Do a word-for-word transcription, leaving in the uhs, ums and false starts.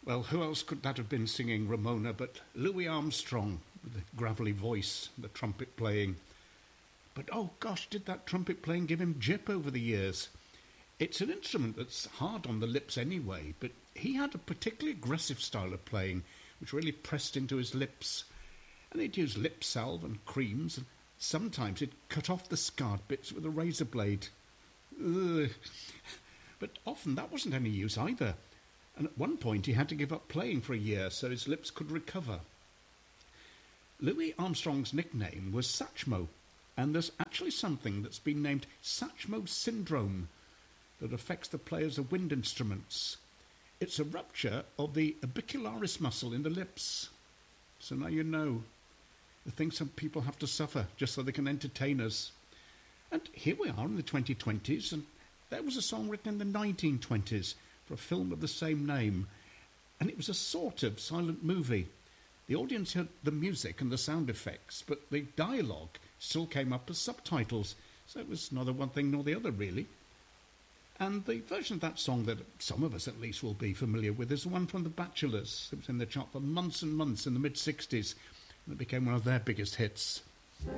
Well, who else could that have been singing Ramona but Louis Armstrong, with the gravelly voice, the trumpet playing. But, oh gosh, did that trumpet playing give him jip over the years? It's an instrument that's hard on the lips anyway, but he had a particularly aggressive style of playing, which really pressed into his lips. And he'd use lip salve and creams, and sometimes he'd cut off the scarred bits with a razor blade. Ugh. But often that wasn't any use either. And at one point he had to give up playing for a year so his lips could recover. Louis Armstrong's nickname was Satchmo, and there's actually something that's been named Satchmo syndrome that affects the players of wind instruments. It's a rupture of the orbicularis muscle in the lips. So now you know the things some people have to suffer just so they can entertain us. And here we are in the twenty twenties, and there was a song written in the nineteen twenties for a film of the same name, and it was a sort of silent movie. The audience heard the music and the sound effects, but the dialogue still came up as subtitles, so it was neither one thing nor the other, really. And the version of that song that some of us at least will be familiar with is the one from The Bachelors. It was in the chart for months and months in the mid-sixties, and it became one of their biggest hits.